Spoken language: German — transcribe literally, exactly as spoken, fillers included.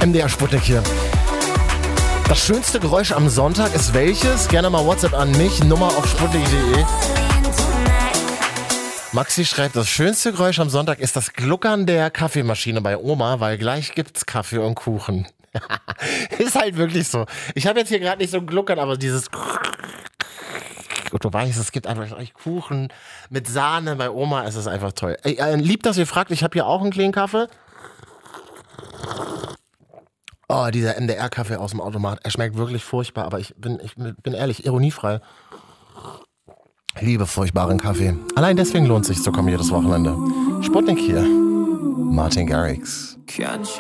M D R Sputnik hier. Das schönste Geräusch am Sonntag ist welches? Gerne mal WhatsApp an mich, Nummer auf sputnik punkt de. Maxi schreibt, das schönste Geräusch am Sonntag ist das Gluckern der Kaffeemaschine bei Oma, weil gleich gibt's Kaffee und Kuchen. Ist halt wirklich so. Ich habe jetzt hier gerade nicht so Gluckern, aber dieses... Und du weißt, es gibt einfach Kuchen mit Sahne bei Oma, es ist einfach toll. Ey, äh, lieb, dass ihr fragt, ich habe hier auch einen kleinen Kaffee. Oh, dieser M D R-Kaffee aus dem Automat, er schmeckt wirklich furchtbar, aber ich bin, ich bin ehrlich, ironiefrei. Ich liebe furchtbaren Kaffee. Allein deswegen lohnt es sich zu kommen jedes Wochenende. Sputnik hier. Martin Garrix.